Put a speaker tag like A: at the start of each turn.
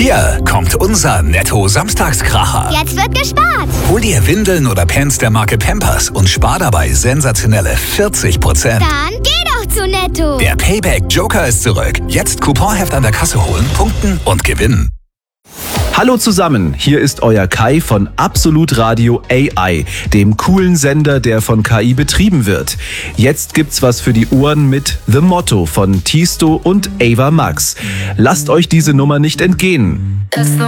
A: Hier kommt unser Netto-Samstagskracher.
B: Jetzt wird gespart.
A: Hol dir Windeln oder Pants der Marke Pampers und spar dabei sensationelle 40%.
B: Dann geh doch zu Netto.
A: Der Payback Joker ist zurück. Jetzt Couponheft an der Kasse holen, punkten und gewinnen.
C: Hallo zusammen, hier ist euer Kai von Absolut Radio AI, dem coolen Sender, der von KI betrieben wird. Jetzt gibt's was für die Ohren mit The Motto von Tiësto und Ava Max. Lasst euch diese Nummer nicht entgehen.